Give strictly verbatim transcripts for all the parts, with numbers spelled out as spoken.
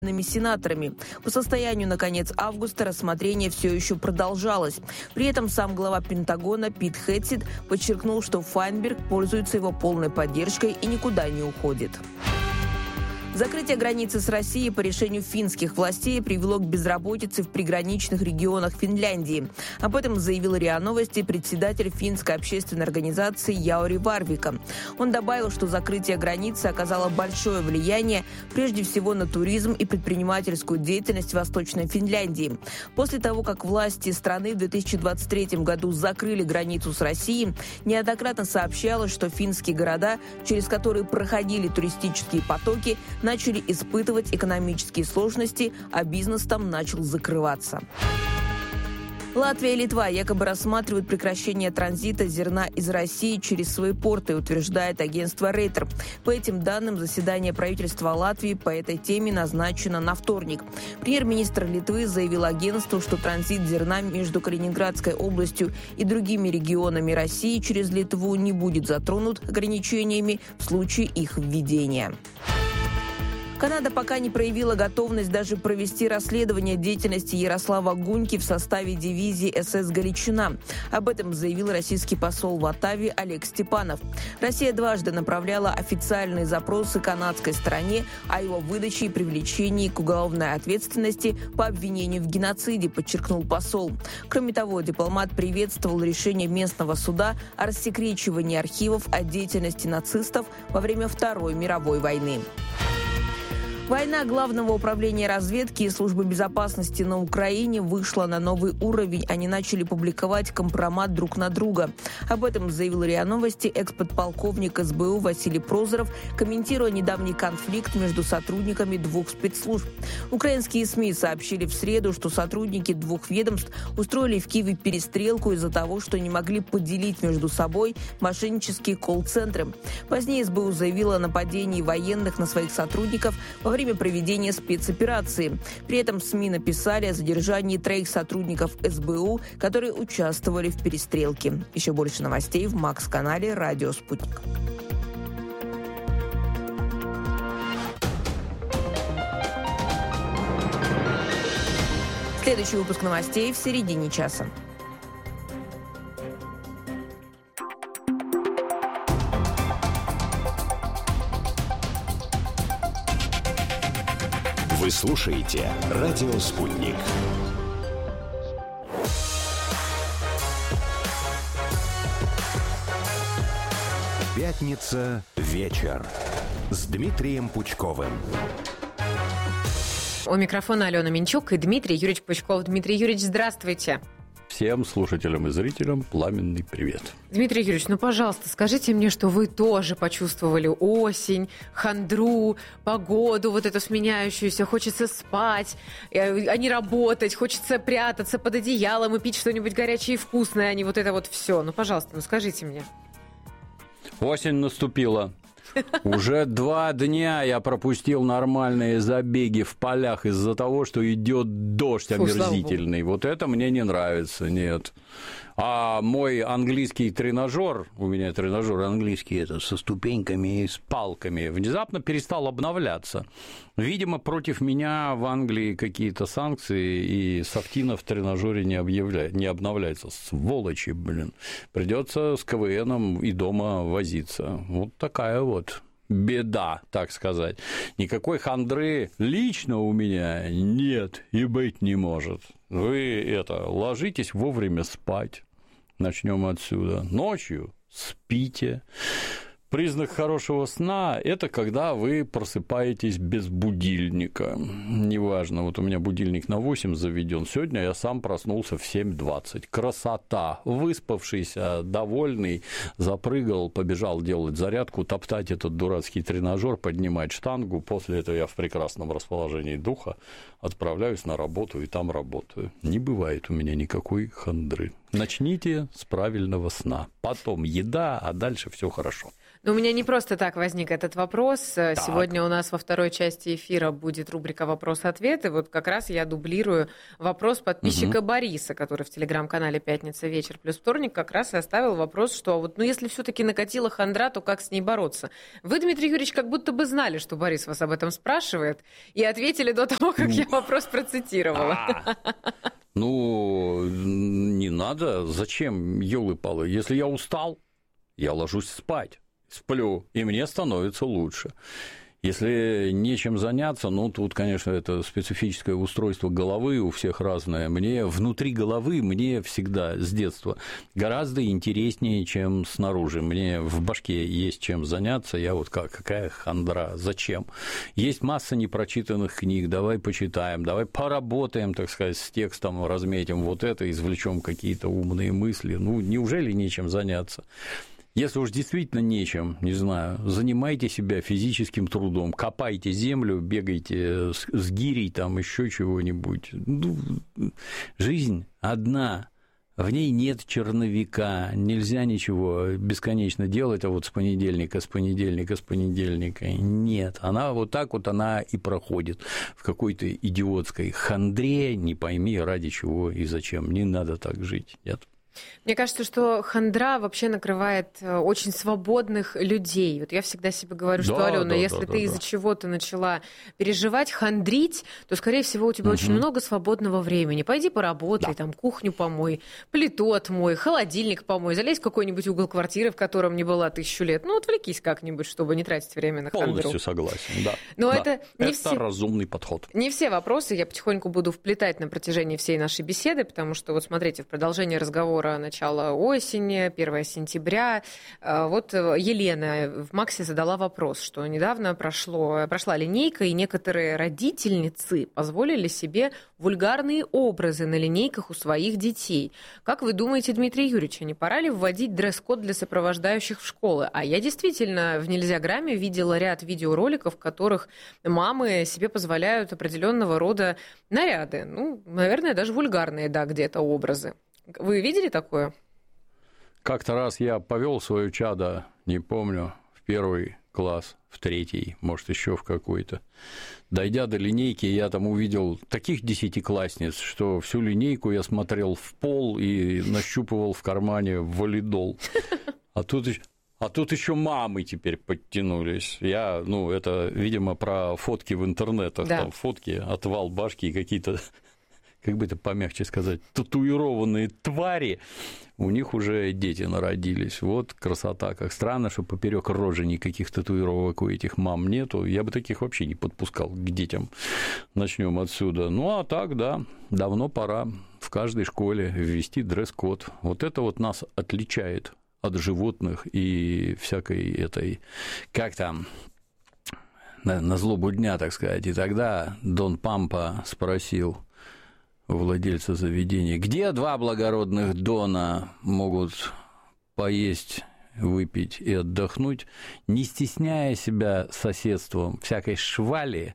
сенаторами. По состоянию на конец августа рассмотрение все еще продолжалось. При этом сам глава Пентагона Пит Хэтсет подчеркнул, что Файнберг пользуется его полной поддержкой и никуда не уходит. Закрытие границы с Россией по решению финских властей привело к безработице в приграничных регионах Финляндии. Об этом заявил РИА Новости председатель финской общественной организации Яури Варвика. Он добавил, что закрытие границы оказало большое влияние прежде всего на туризм и предпринимательскую деятельность в Восточной Финляндии. После того, как власти страны в две тысячи двадцать третьем году закрыли границу с Россией, неоднократно сообщалось, что финские города, через которые проходили туристические потоки, начали испытывать экономические сложности, а бизнес там начал закрываться. Латвия и Литва якобы рассматривают прекращение транзита зерна из России через свои порты, утверждает агентство Рейтер. По этим данным, заседание правительства Латвии по этой теме назначено на вторник. Премьер-министр Литвы заявил агентству, что транзит зерна между Калининградской областью и другими регионами России через Литву не будет затронут ограничениями в случае их введения. Канада пока не проявила готовность даже провести расследование деятельности Ярослава Гуньки в составе дивизии СС «Галичина». Об этом заявил российский посол в Оттаве Олег Степанов. Россия дважды направляла официальные запросы канадской стороне о его выдаче и привлечении к уголовной ответственности по обвинению в геноциде, подчеркнул посол. Кроме того, дипломат приветствовал решение местного суда о рассекречивании архивов о деятельности нацистов во время Второй мировой войны. Война Главного управления разведки и службы безопасности на Украине вышла на новый уровень. Они начали публиковать компромат друг на друга. Об этом заявил РИА Новости экс-подполковник СБУ Василий Прозоров, комментируя недавний конфликт между сотрудниками двух спецслужб. Украинские СМИ сообщили в среду, что сотрудники двух ведомств устроили в Киеве перестрелку из-за того, что не могли поделить между собой мошеннические колл-центры. Позднее СБУ заявила о нападении военных на своих сотрудников во время проведения спецоперации. При этом СМИ написали о задержании троих сотрудников СБУ, которые участвовали в перестрелке. Еще больше новостей в Макс-канале «Радио Спутник». Следующий выпуск новостей в середине часа. Вы слушаете «Радио Спутник». Пятница. Вечер. С Дмитрием Пучковым. У микрофона Алена Минчук и Дмитрий Юрьевич Пучков. Дмитрий Юрьевич, здравствуйте. Всем слушателям и зрителям пламенный привет. Дмитрий Юрьевич, ну, пожалуйста, скажите мне, что вы тоже почувствовали осень, хандру, погоду вот эту сменяющуюся, хочется спать, а не работать, хочется прятаться под одеялом и пить что-нибудь горячее и вкусное, а не вот это вот все. Ну, пожалуйста, ну, скажите мне. Осень наступила. Уже два дня я пропустил нормальные забеги в полях из-за того, что идет дождь омерзительный. Вот это мне не нравится, нет. А мой английский тренажер, у меня тренажер английский это со ступеньками и с палками, внезапно перестал обновляться. Видимо, против меня в Англии какие-то санкции, и софтина в тренажере не, объявляет, не обновляется. Сволочи, блин. Придется с КВНом и дома возиться. Вот такая вот беда, так сказать. Никакой хандры лично у меня нет и быть не может. Вы это, ложитесь вовремя спать. Начнем отсюда. Ночью спите. Признак хорошего сна – это когда вы просыпаетесь без будильника. Неважно, вот у меня будильник на восемь заведен. Сегодня я сам проснулся в семь двадцать. Красота. Выспавшийся, довольный, запрыгал, побежал делать зарядку, топтать этот дурацкий тренажер, поднимать штангу. После этого я в прекрасном расположении духа отправляюсь на работу и там работаю. Не бывает у меня никакой хандры. Начните с правильного сна. Потом еда, а дальше все хорошо. Но у меня не просто так возник этот вопрос. Так. Сегодня у нас во второй части эфира будет рубрика «Вопрос-ответ». И вот как раз я дублирую вопрос подписчика угу. Бориса, который в телеграм-канале «Пятница вечер плюс вторник» как раз и оставил вопрос, что вот, ну, если все-таки накатила хандра, то как с ней бороться? Вы, Дмитрий Юрьевич, как будто бы знали, что Борис вас об этом спрашивает, и ответили до того, как я вопрос процитировала. Ну, не надо. Зачем, ёлы-палы? Если я устал, я ложусь спать. Сплю, и мне становится лучше. Если нечем заняться, ну, тут, конечно, это специфическое устройство головы у всех разное. Мне внутри головы, мне всегда с детства гораздо интереснее, чем снаружи. Мне в башке есть чем заняться, я вот как, какая хандра, зачем? Есть масса непрочитанных книг, давай почитаем, давай поработаем, так сказать, с текстом, разметим вот это, извлечем какие-то умные мысли. Ну, неужели нечем заняться? Если уж действительно нечем, не знаю, занимайте себя физическим трудом, копайте землю, бегайте с, с гирей, там еще чего-нибудь. Ну, жизнь одна, в ней нет черновика, нельзя ничего бесконечно делать, а вот с понедельника, с понедельника, с понедельника. Нет, она вот так вот она и проходит в какой-то идиотской хандре, не пойми ради чего и зачем. Не надо так жить, нет. Мне кажется, что хандра вообще накрывает очень свободных людей. Вот я всегда себе говорю, что, да, Алена, да, если да, ты да, из-за да. чего-то начала переживать, хандрить, то, скорее всего, у тебя угу. очень много свободного времени. Пойди поработай, да. там, кухню помой, плиту отмой, холодильник помой, залезь в какой-нибудь угол квартиры, в котором не была тысячу лет. Ну, отвлекись как-нибудь, чтобы не тратить время на хандру. Полностью согласен, да. Но да. это, не это все... разумный подход. Не все вопросы я потихоньку буду вплетать на протяжении всей нашей беседы, потому что, вот смотрите, в продолжении разговора начало осени, первого сентября. Вот Елена в Максе задала вопрос, что недавно прошло, прошла линейка, и некоторые родительницы позволили себе вульгарные образы на линейках у своих детей. Как вы думаете, Дмитрий Юрьевич, не пора ли вводить дресс-код для сопровождающих в школы? А я действительно в «Нельзяграмме» видела ряд видеороликов, в которых мамы себе позволяют определенного рода наряды. Ну, наверное, даже вульгарные, да, где-то образы. Вы видели такое? Как-то раз я повел свое чадо, не помню, в первый класс, в третий, может, еще в какой-то. Дойдя до линейки, я там увидел таких десятиклассниц, что всю линейку я смотрел в пол и нащупывал в кармане валидол. А тут А тут еще мамы теперь подтянулись. Я, ну, это, видимо, про фотки в интернетах, да. Там фотки, отвал башки и какие-то, как бы это помягче сказать, татуированные твари, у них уже дети народились. Вот красота. Как странно, что поперек рожи никаких татуировок у этих мам нету. Я бы таких вообще не подпускал к детям. Начнем отсюда. Ну, а так, да, давно пора в каждой школе ввести дресс-код. Вот это вот нас отличает от животных и всякой этой, как там, на, на злобу дня, так сказать. И тогда Дон Пампа спросил у владельца заведения, где два благородных Дона могут поесть, выпить и отдохнуть, не стесняя себя соседством всякой швали,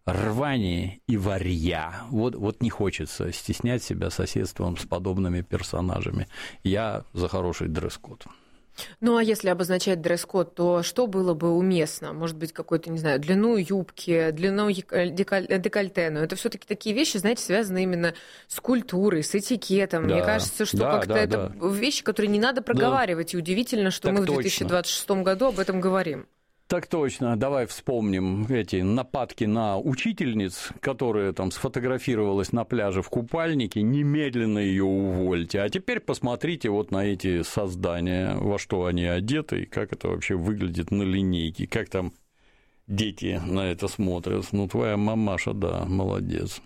рвани и варья. Вот, вот не хочется стеснять себя соседством с подобными персонажами. Я за хороший дресс-код. Ну, а если обозначать дресс-код, то что было бы уместно? Может быть, какой-то, не знаю, длину юбки, длину декольте. Но это все-таки такие вещи, знаете, связаны именно с культурой, с этикетом. Да. Мне кажется, что да, как-то да, это да. вещи, которые не надо проговаривать. Да. И удивительно, что так мы точно. В две тысячи двадцать шестом году об этом говорим. Так точно. Давай вспомним эти нападки на учительниц, которая там сфотографировалась на пляже в купальнике, немедленно ее увольте. А теперь посмотрите вот на эти создания, во что они одеты, и как это вообще выглядит на линейке, как там дети на это смотрят. Ну, твоя мамаша, да, молодец.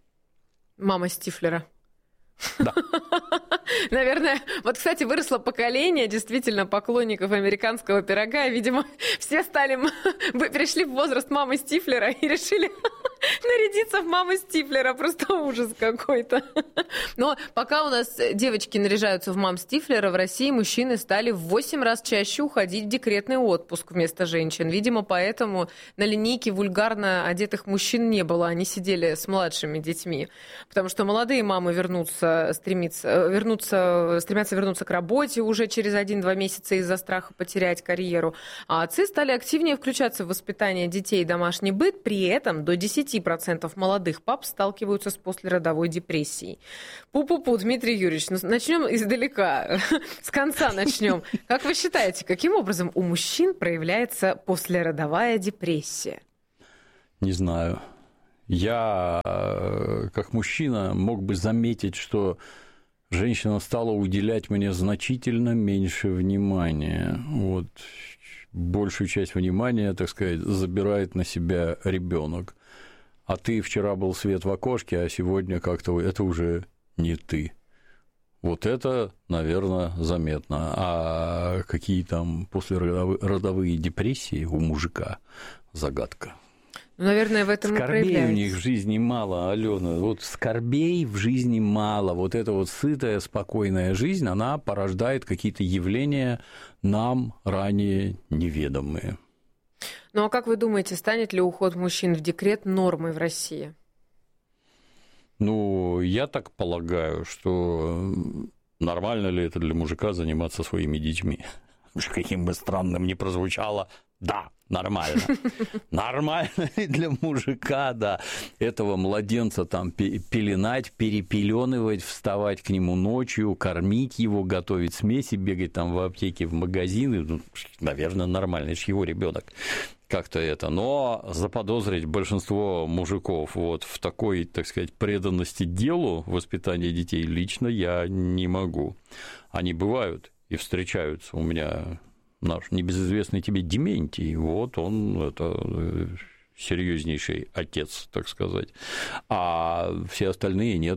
Мама Стифлера. Да. Наверное, вот, кстати, выросло поколение действительно поклонников американского пирога. Видимо, все стали, перешли в возраст мамы Стифлера и решили нарядиться превратиться в маму Стифлера, просто ужас какой-то. Но пока у нас девочки наряжаются в мам Стифлера, в России мужчины стали в восемь раз чаще уходить в декретный отпуск вместо женщин. Видимо, поэтому на линейке вульгарно одетых мужчин не было, они сидели с младшими детьми. Потому что молодые мамы вернутся, стремятся, вернутся, стремятся вернуться к работе уже через один-два месяца из-за страха потерять карьеру. А отцы стали активнее включаться в воспитание детей и домашний быт. При этом до десять процентов молодых пап сталкиваются с послеродовой депрессией. Пу-пу-пу, Дмитрий Юрьевич, начнем издалека, с конца начнем. Как вы считаете, каким образом у мужчин проявляется послеродовая депрессия? Не знаю. Я, как мужчина, мог бы заметить, что женщина стала уделять мне значительно меньше внимания. Вот. Большую часть внимания, так сказать, забирает на себя ребенок. А ты вчера был свет в окошке, а сегодня как-то это уже не ты. Вот это, наверное, заметно. А какие там послеродовые депрессии у мужика – загадка. Ну, наверное, в этом скорбей и проявляется. У них в жизни мало, Алена. Вот скорбей в жизни мало. Вот эта вот сытая, спокойная жизнь, она порождает какие-то явления нам ранее неведомые. Ну, а как вы думаете, станет ли уход мужчин в декрет нормой в России? Ну, я так полагаю, что нормально ли это для мужика заниматься своими детьми? Каким бы странным ни прозвучало, да, нормально. Нормально для мужика, да. Этого младенца там пеленать, перепеленывать, вставать к нему ночью, кормить его, готовить смеси, бегать там в аптеке, в магазины. Ну, наверное, нормально, это же его ребенок. Как-то это. Но заподозрить большинство мужиков вот в такой, так сказать, преданности делу воспитания детей лично я не могу. Они бывают и встречаются. У меня наш небезызвестный тебе Дементий, вот он, это серьезнейший отец, так сказать, а все остальные нет.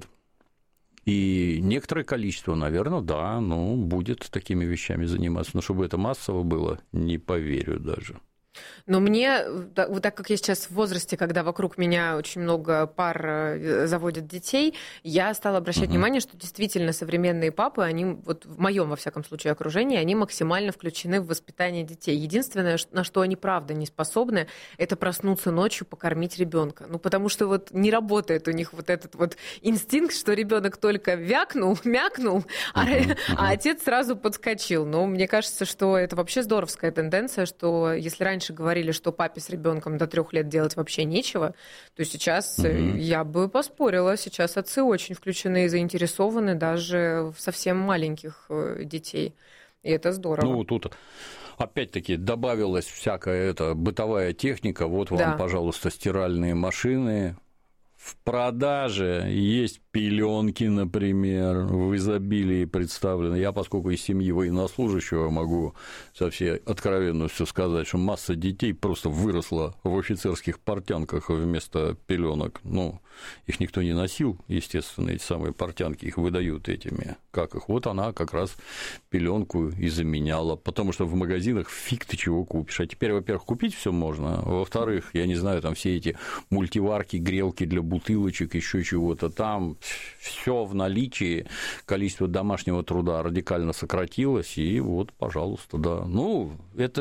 И некоторое количество, наверное, да, ну, будет такими вещами заниматься, но чтобы это массово было, не поверю даже. Но мне, вот так как я сейчас в возрасте, когда вокруг меня очень много пар заводят детей, я стала обращать uh-huh. внимание, что действительно современные папы, они, вот в моем, во всяком случае, окружении, они максимально включены в воспитание детей. Единственное, на что они правда не способны, это проснуться ночью, покормить ребенка. Ну, потому что вот не работает у них вот этот вот инстинкт, что ребенок только вякнул, мякнул, uh-huh. Uh-huh. а отец сразу подскочил. Но мне кажется, что это вообще здоровская тенденция, что если раньше говорили, что папе с ребенком до трех лет делать вообще нечего, то сейчас угу. я бы поспорила. Сейчас отцы очень включены и заинтересованы даже в совсем маленьких детей. И это здорово. Ну, тут опять-таки добавилась всякая эта бытовая техника. Вот вам, да. пожалуйста, стиральные машины. В продаже есть пеленки, например, в изобилии представлены. Я, поскольку из семьи военнослужащего, могу со всей откровенностью сказать, что масса детей просто выросла в офицерских портянках вместо пеленок. Ну, их никто не носил, естественно, эти самые портянки, их выдают этими. Как их? Вот она как раз пеленку и заменяла, потому что в магазинах фиг ты чего купишь. А теперь, во-первых, купить все можно, во-вторых, я не знаю, там все эти мультиварки, грелки для бутылочек, еще чего-то там, все в наличии, количество домашнего труда радикально сократилось, и вот, пожалуйста, да. Ну, это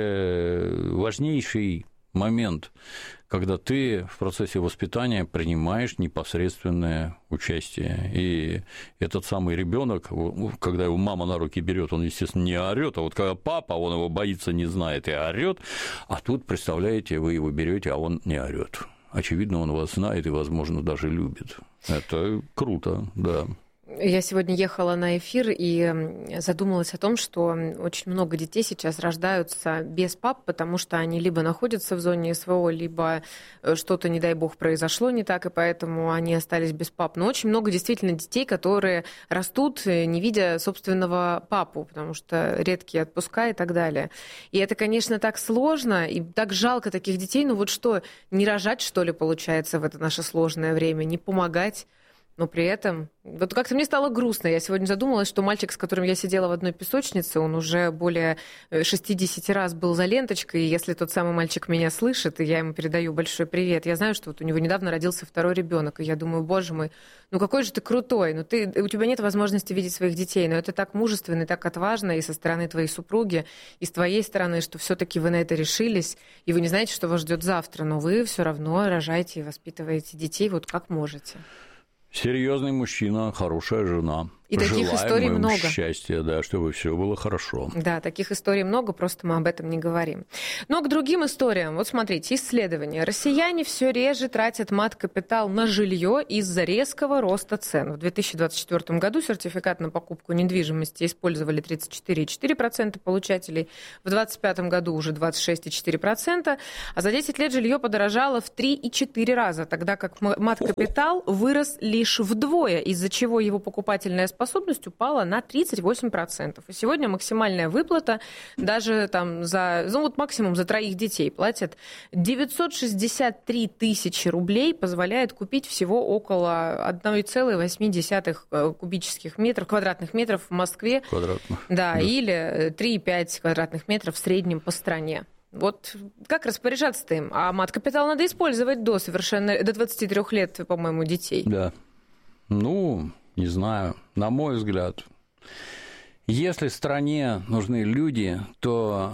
же важнейший момент, когда ты в процессе воспитания принимаешь непосредственное участие. И этот самый ребенок, когда его мама на руки берет, он, естественно, не орет, а вот когда папа, он его боится, не знает и орет, а тут, представляете, вы его берете, а он не орет. Очевидно, он вас знает и, возможно, даже любит. Это круто, да. Я сегодня ехала на эфир и задумалась о том, что очень много детей сейчас рождаются без пап, потому что они либо находятся в зоне СВО, либо что-то, не дай бог, произошло не так, и поэтому они остались без пап. Но очень много действительно детей, которые растут, не видя собственного папу, потому что редкие отпуска и так далее. И это, конечно, так сложно, и так жалко таких детей. Ну вот что, не рожать, что ли, получается, в это наше сложное время, не помогать? Но при этом, вот как-то мне стало грустно. Я сегодня задумалась, что мальчик, с которым я сидела в одной песочнице, он уже более шестьдесят раз был за ленточкой, и если тот самый мальчик меня слышит, и я ему передаю большой привет, я знаю, что вот у него недавно родился второй ребенок, и я думаю, боже мой, ну какой же ты крутой, ну ты, у тебя нет возможности видеть своих детей, но это так мужественно и так отважно и со стороны твоей супруги, и с твоей стороны, что все-таки вы на это решились, и вы не знаете, что вас ждет завтра, но вы все равно рожаете и воспитываете детей вот как можете. Серьезный мужчина, хорошая жена. И таких Желаем историй им много. Счастья, да, чтобы все было хорошо. Да, таких историй много, просто мы об этом не говорим. Но к другим историям. Вот смотрите, исследования. Россияне все реже тратят мат-капитал на жилье из-за резкого роста цен. В две тысячи двадцать четвёртом году сертификат на покупку недвижимости использовали тридцать четыре целых четыре десятых процента получателей, в две тысячи двадцать пятом году уже двадцать шесть целых четыре десятых процента, а за десять лет жилье подорожало в три и четыре раза, тогда как мат-капитал вырос лишь вдвое, из-за чего его покупательная способность упала на тридцать восемь процентов. И сегодня максимальная выплата даже там за, ну вот максимум за троих детей платят девятьсот шестьдесят три тысячи рублей, позволяет купить всего около одна целая восемь десятых кубических метров, квадратных метров в Москве. Квадратных. Да, Да. или три и пять квадратных метров в среднем по стране. Вот как распоряжаться-то им? А мат-капитал надо использовать до совершенно, до двадцати трёх лет, по-моему, детей. Да. Ну, не знаю, на мой взгляд, если стране нужны люди, то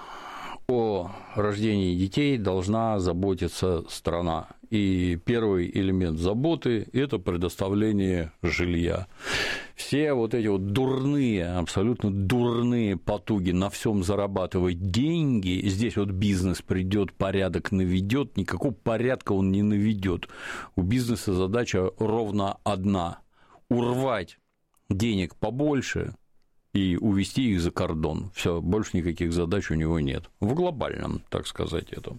о рождении детей должна заботиться страна. И первый элемент заботы – это предоставление жилья. Все вот эти вот дурные, абсолютно дурные потуги на всем зарабатывать деньги, здесь вот бизнес придет, порядок наведет, никакого порядка он не наведет. У бизнеса задача ровно одна – урвать денег побольше и увезти их за кордон. Все, больше никаких задач у него нет. В глобальном, так сказать, это.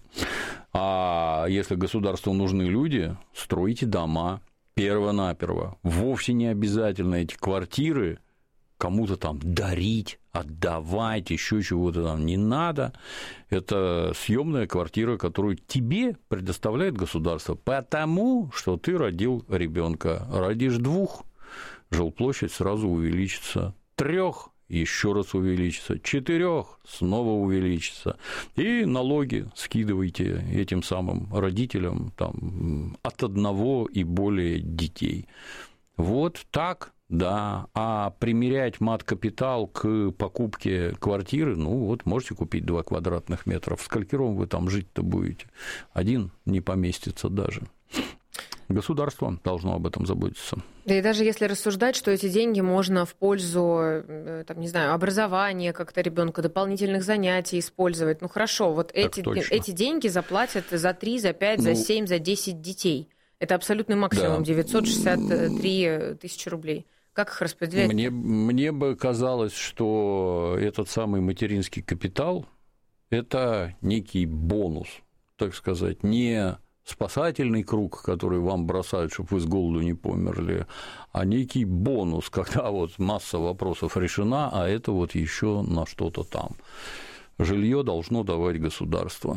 А если государству нужны люди, стройте дома перво-наперво. Вовсе не обязательно эти квартиры кому-то там дарить, отдавать, еще чего-то там не надо. Это съемная квартира, которую тебе предоставляет государство, потому что ты родил ребенка. Родишь двух, жилплощадь сразу увеличится. Трех еще раз увеличится, четырех снова увеличится. И налоги скидывайте этим самым родителям там, от одного и более детей. Вот так, да. А примерять мат-капитал к покупке квартиры, ну вот можете купить два квадратных метра. В сколькиром вы там жить-то будете? Один не поместится даже. Государство должно об этом заботиться. Да и даже если рассуждать, что эти деньги можно в пользу, там, не знаю, образования как-то ребенка, дополнительных занятий использовать, ну хорошо, вот эти, эти деньги заплатят за три, за пять, ну, за семь, за десять детей. Это абсолютный максимум, да. девятьсот шестьдесят три тысячи рублей. Как их распределять? Мне, мне бы казалось, что этот самый материнский капитал – это некий бонус, так сказать, не спасательный круг, который вам бросают, чтобы вы с голоду не померли, а некий бонус, когда вот масса вопросов решена, а это вот еще на что-то там. Жилье должно давать государство.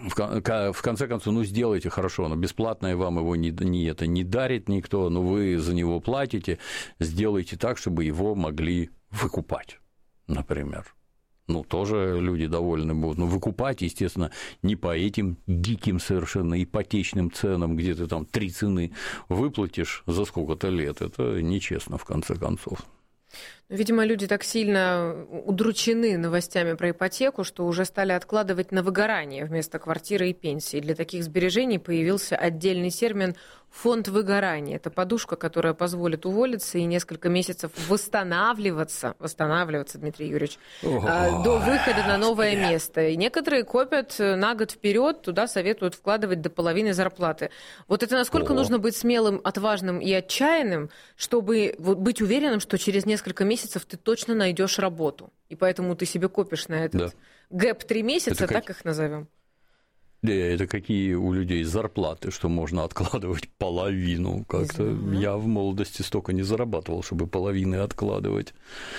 В конце концов, ну, сделайте хорошо, но бесплатное вам его не, не, это, не дарит никто, но вы за него платите, сделайте так, чтобы его могли выкупать, например. Ну, тоже люди довольны будут. Но выкупать, естественно, не по этим диким совершенно ипотечным ценам, где ты там три цены выплатишь за сколько-то лет. Это нечестно, в конце концов. Видимо, люди так сильно удручены новостями про ипотеку, что уже стали откладывать на выгорание вместо квартиры и пенсии. Для таких сбережений появился отдельный термин «фонд выгорания». Это подушка, которая позволит уволиться и несколько месяцев восстанавливаться, восстанавливаться, Дмитрий Юрьевич, Ого, до выхода на новое я... место. И некоторые копят на год вперед, туда советуют вкладывать до половины зарплаты. Вот это насколько Ого. нужно быть смелым, отважным и отчаянным, чтобы быть уверенным, что через несколько месяцев месяцев ты точно найдешь работу. И поэтому ты себе копишь на этот да. гэп три месяца, это так как... их назовем. Да, это какие у людей зарплаты, что можно откладывать половину. Как-то я в молодости столько не зарабатывал, чтобы половины откладывать.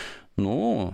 Ну,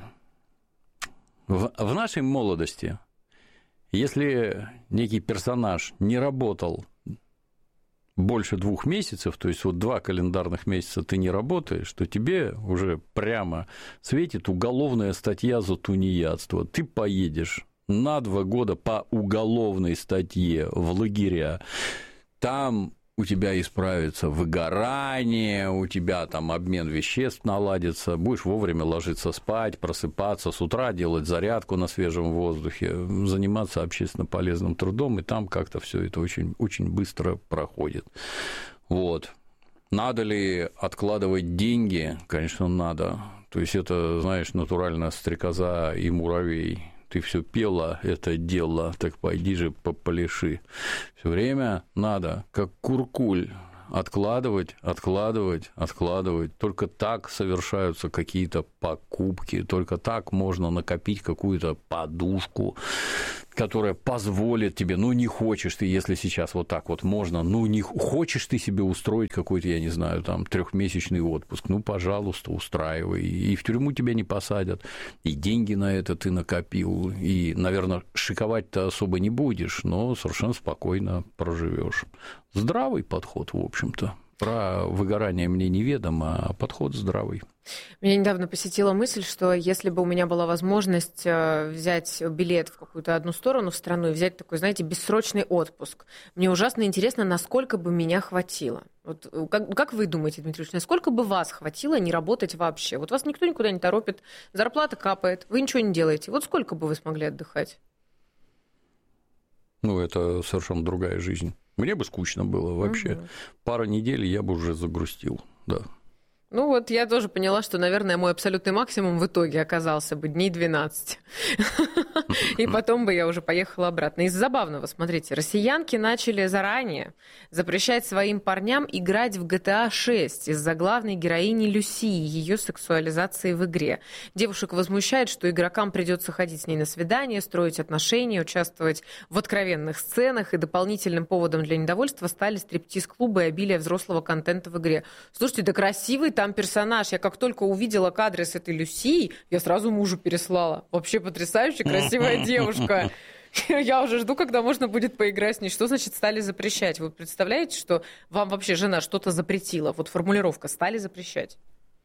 в, в нашей молодости, если некий персонаж не работал больше двух месяцев, то есть вот два календарных месяца ты не работаешь, то тебе уже прямо светит уголовная статья за тунеядство. Ты поедешь на два года по уголовной статье в лагеря. Там у тебя исправится выгорание, у тебя там обмен веществ наладится, будешь вовремя ложиться спать, просыпаться, с утра делать зарядку на свежем воздухе, заниматься общественно полезным трудом, и там как-то все это очень, очень быстро проходит. Вот. Надо ли откладывать деньги? Конечно, надо. То есть это, знаешь, натурально стрекоза и муравей. Ты все пела это дело, так пойди же попляши. Все время надо, как куркуль, откладывать, откладывать, откладывать. Только так совершаются какие-то покупки, только так можно накопить какую-то подушку, которая позволит тебе, ну, не хочешь ты, если сейчас вот так вот можно, ну, не хочешь ты себе устроить какой-то, я не знаю, там, трехмесячный отпуск, ну, пожалуйста, устраивай, и в тюрьму тебя не посадят, и деньги на это ты накопил, и, наверное, шиковать-то особо не будешь, но совершенно спокойно проживешь. Здравый подход, в общем-то. Про выгорание мне неведомо, а подход здравый. Меня недавно посетила мысль, что если бы у меня была возможность взять билет в какую-то одну сторону в страну и взять такой, знаете, бессрочный отпуск, мне ужасно интересно, насколько бы меня хватило. Вот как, как вы думаете, Дмитрий Ильич, насколько бы вас хватило не работать вообще? Вот вас никто никуда не торопит, зарплата капает, вы ничего не делаете. Вот сколько бы вы смогли отдыхать? Ну, это совершенно другая жизнь. Мне бы скучно было вообще. Угу. Пара недель, я бы уже загрустил, да. Ну вот я тоже поняла, что, наверное, мой абсолютный максимум в итоге оказался бы дней двенадцать. И потом бы я уже поехала обратно. Из забавного, смотрите, россиянки начали заранее запрещать своим парням играть в джи ти эй шесть из-за главной героини Люси и ее сексуализации в игре. Девушек возмущает, что игрокам придется ходить с ней на свидания, строить отношения, участвовать в откровенных сценах, и дополнительным поводом для недовольства стали стриптиз-клубы и обилие взрослого контента в игре. Слушайте, да красивый там персонаж. Я как только увидела кадры с этой Люсией, я сразу мужу переслала. Вообще потрясающая, красивая девушка. Я уже жду, когда можно будет поиграть с ней. Что значит стали запрещать? Вы представляете, что вам вообще жена что-то запретила? Вот формулировка «стали запрещать».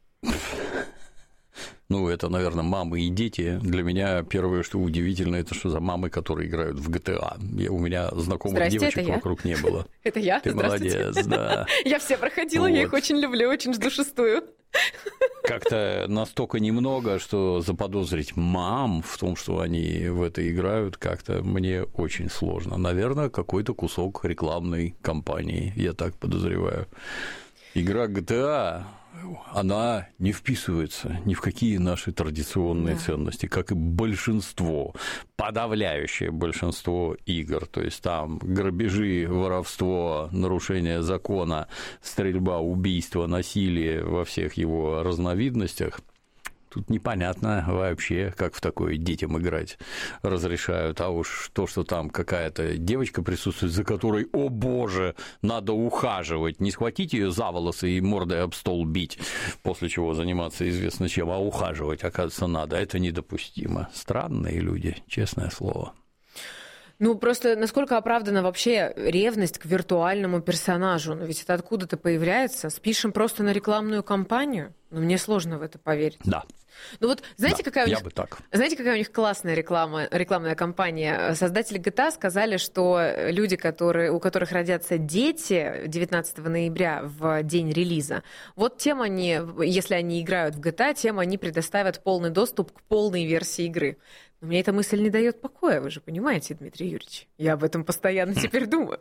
Ну, это, наверное, мамы и дети. Для меня первое, что удивительно, это что за мамы, которые играют в джи ти эй. Я, у меня знакомых Здрасте, девочек вокруг не было. Это я? Ты молодец, да. Я все проходила, я их очень люблю, очень жду шестую. Как-то настолько немного, что заподозрить мам в том, что они в это играют, как-то мне очень сложно. Наверное, какой-то кусок рекламной кампании, я так подозреваю. Игра джи ти эй, она не вписывается ни в какие наши традиционные да. ценности, как и большинство, подавляющее большинство игр. То есть там грабежи, воровство, нарушение закона, стрельба, убийство, насилие во всех его разновидностях. Тут непонятно вообще, как в такое детям играть разрешают. А уж то, что там какая-то девочка присутствует, за которой, о боже, надо ухаживать. Не схватить ее за волосы и мордой об стол бить, после чего заниматься известно чем, а ухаживать, оказывается, надо. Это недопустимо. Странные люди, честное слово. Ну, просто насколько оправдана вообще ревность к виртуальному персонажу? Ну, ведь это откуда-то появляется. Спишем просто на рекламную кампанию? Ну, мне сложно в это поверить. Да. Ну вот знаете, да, какая у них, я бы так. Знаете, какая у них классная реклама, рекламная кампания? Создатели джи ти эй сказали, что люди, которые, у которых родятся дети девятнадцатого ноября в день релиза, вот тем они, если они играют в джи ти эй, тем они предоставят полный доступ к полной версии игры. Но мне эта мысль не дает покоя, вы же понимаете, Дмитрий Юрьевич. Я об этом постоянно теперь думаю.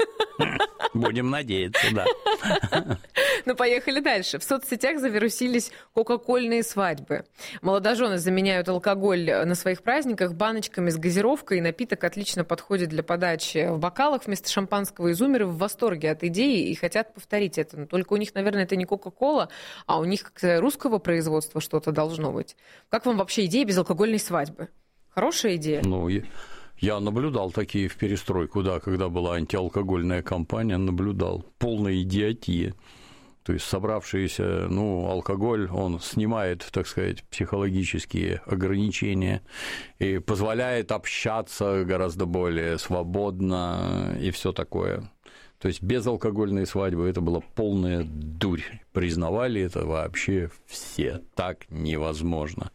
Будем надеяться, да. Ну, поехали дальше. В соцсетях завирусились кока-кольные свадьбы. Молодожены заменяют алкоголь на своих праздниках баночками с газировкой, и напиток отлично подходит для подачи в бокалах вместо шампанского. Изумеры в восторге от идеи и хотят повторить это. Но только у них, наверное, это не кока-кола, а у них как-то русского производства что-то должно быть. Как вам вообще идея безалкогольной свадьбы? Хорошая идея? Ну, я, я наблюдал такие в перестройку, да, когда была антиалкогольная кампания, наблюдал. Полная идиотия. То есть собравшиеся, ну, алкоголь, он снимает, так сказать, психологические ограничения и позволяет общаться гораздо более свободно и все такое. То есть безалкогольные свадьбы – это была полная дурь. Признавали это вообще все. Так невозможно.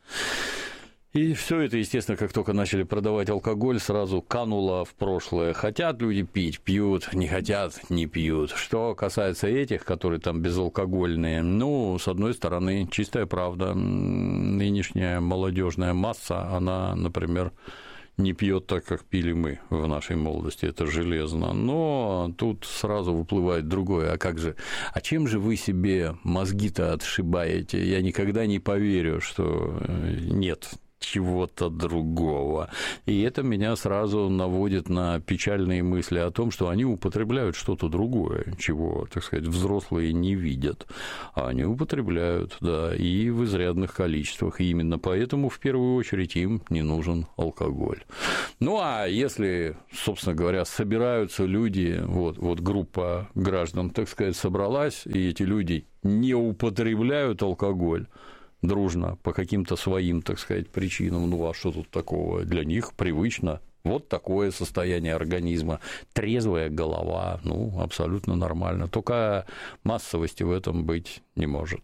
И все это, естественно, как только начали продавать алкоголь, сразу кануло в прошлое. Хотят люди пить – пьют, не хотят – не пьют. Что касается этих, которые там безалкогольные, ну, с одной стороны, чистая правда, нынешняя молодежная масса, она, например, не пьет так, как пили мы в нашей молодости, это железно. Но тут сразу выплывает другое. А как же? А чем же вы себе мозги-то отшибаете? Я никогда не поверю, что нет чего-то другого. И это меня сразу наводит на печальные мысли о том, что они употребляют что-то другое, чего, так сказать, взрослые не видят. А они употребляют, да, и в изрядных количествах. И именно поэтому, в первую очередь, им не нужен алкоголь. Ну, а если, собственно говоря, собираются люди, вот, вот группа граждан, так сказать, собралась, и эти люди не употребляют алкоголь, дружно, по каким-то своим, так сказать, причинам. Ну, а что тут такого? Для них привычно. Вот такое состояние организма. Трезвая голова, ну, абсолютно нормально. Только массовости в этом быть не может.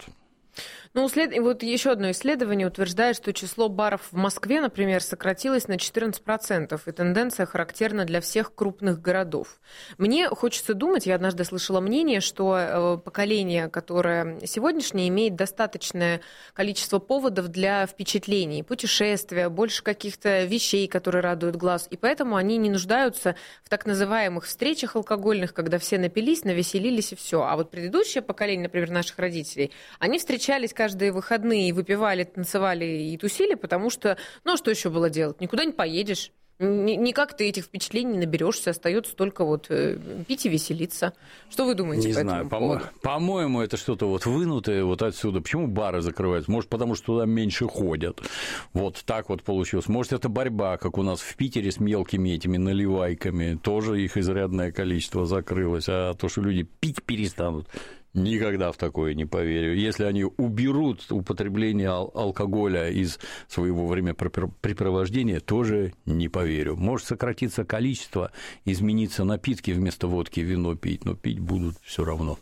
Ну, след... вот еще одно исследование утверждает, что число баров в Москве, например, сократилось на четырнадцать процентов, и тенденция характерна для всех крупных городов. Мне хочется думать, я однажды слышала мнение, что поколение, которое сегодняшнее, имеет достаточное количество поводов для впечатлений, путешествия, больше каких-то вещей, которые радуют глаз, и поэтому они не нуждаются в так называемых встречах алкогольных, когда все напились, навеселились и все. А вот предыдущее поколение, например, наших родителей, они встречались каждые выходные и выпивали, танцевали и тусили, потому что, ну, а что еще было делать? Никуда не поедешь. Никак ты этих впечатлений не наберешься, остается только вот пить и веселиться. Что вы думаете не по знаю, этому по поводу? По-моему, это что-то вот вынутое вот отсюда. Почему бары закрываются? Может, потому что туда меньше ходят. Вот так вот получилось. Может, это борьба, как у нас в Питере с мелкими этими наливайками. Тоже их изрядное количество закрылось. А то, что люди пить перестанут, никогда в такое не поверю. Если они уберут употребление ал- алкоголя из своего времяпрепровождения, тоже не поверю. Может сократиться количество, измениться напитки, вместо водки вино пить, но пить будут все равно.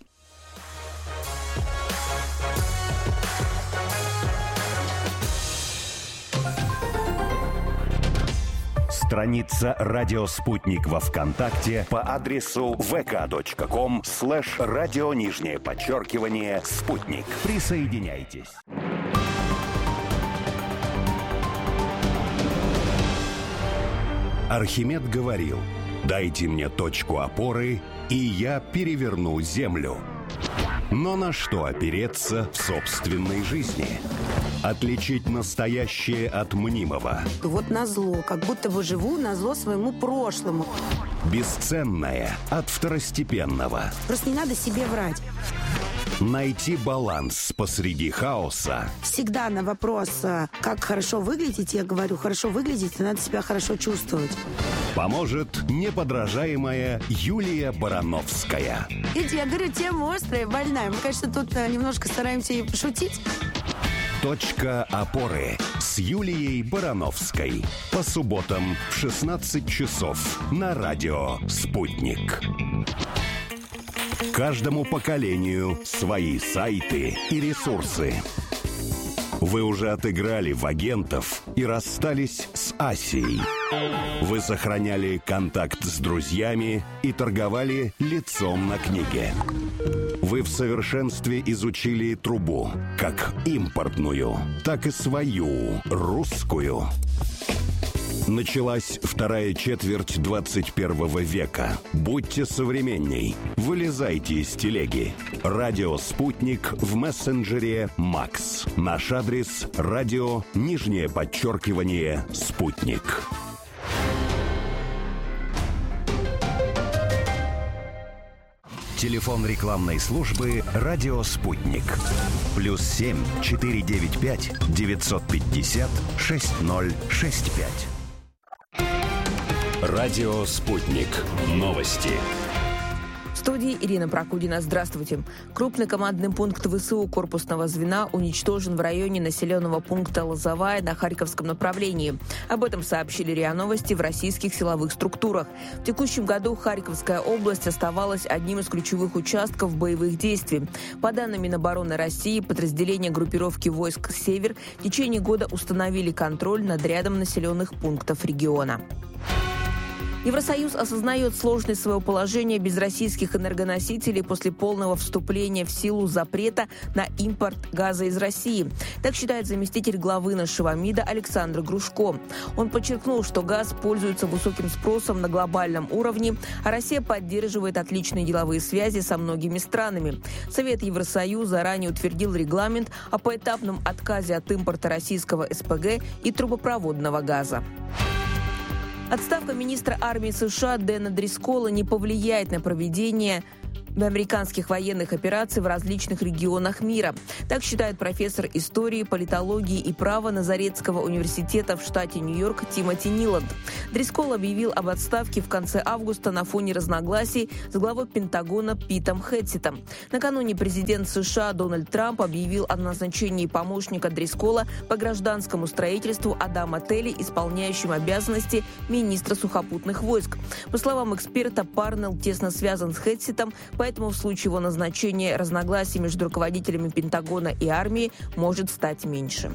Страница «Радио Спутник» во ВКонтакте по адресу vk.com слэш радио нижнее подчеркивание «Спутник». Присоединяйтесь. Архимед говорил: «Дайте мне точку опоры, и я переверну землю». Но на что опереться в собственной жизни? Отличить настоящее от мнимого. Вот назло, как будто бы живу назло своему прошлому. Бесценное от второстепенного. Просто не надо себе врать. Найти баланс посреди хаоса. Всегда на вопрос, как хорошо выглядеть, я говорю, хорошо выглядеть, надо себя хорошо чувствовать. Поможет неподражаемая Юлия Барановская. Видите, я говорю, тема острая, больная. Мы, конечно, тут немножко стараемся и пошутить. Точка опоры с Юлией Барановской. По субботам в шестнадцать часов на радио «Спутник». Каждому поколению свои сайты и ресурсы. Вы уже отыграли в агентов и расстались с Асией. Вы сохраняли контакт с друзьями и торговали лицом на книге. Вы в совершенстве изучили трубу, как импортную, так и свою, русскую. Началась вторая четверть двадцать первого века. Будьте современней. Вылезайте из телеги. Радио «Спутник» в мессенджере «Макс». Наш адрес – радио, нижнее подчеркивание, «Спутник». Телефон рекламной службы «Радио Спутник». Плюс семь четыре девять пять девятьсот пятьдесят шесть ноль шесть пять. Радио «Спутник». Новости. В студии Ирина Прокудина. Здравствуйте. Крупный командный пункт ВСУ корпусного звена уничтожен в районе населенного пункта Лозовая на Харьковском направлении. Об этом сообщили РИА Новости в российских силовых структурах. В текущем году Харьковская область оставалась одним из ключевых участков боевых действий. По данным Минобороны России, подразделения группировки войск «Север» в течение года установили контроль над рядом населенных пунктов региона. Евросоюз осознает сложность своего положения без российских энергоносителей после полного вступления в силу запрета на импорт газа из России. Так считает заместитель главы нашего МИДа Александр Грушко. Он подчеркнул, что газ пользуется высоким спросом на глобальном уровне, а Россия поддерживает отличные деловые связи со многими странами. Совет Евросоюза ранее утвердил регламент о поэтапном отказе от импорта российского СПГ и трубопроводного газа. Отставка министра армии США Дэна Дрискола не повлияет на проведение американских военных операций в различных регионах мира. Так считает профессор истории, политологии и права Назаретского университета в штате Нью-Йорк Тимоти Ниланд. Дрискол объявил об отставке в конце августа на фоне разногласий с главой Пентагона Питом Хэтсетом. Накануне президент США Дональд Трамп объявил о назначении помощника Дрискола по гражданскому строительству Адама Телли, исполняющим обязанности министра сухопутных войск. По словам эксперта, Парнелл тесно связан с Хэтсетом, поэтому в случае его назначения разногласий между руководителями Пентагона и армии может стать меньше.